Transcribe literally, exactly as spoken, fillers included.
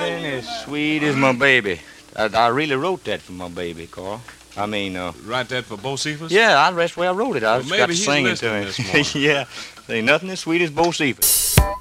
Nothing as sweet as my baby. I, I really wrote that for my baby, Carl. I mean, uh... Write that for Bocephus? Yeah, I, that's where I wrote it. I well, just maybe got to he's sing it to listening him. this morning. Yeah, ain't nothing as sweet as Bocephus.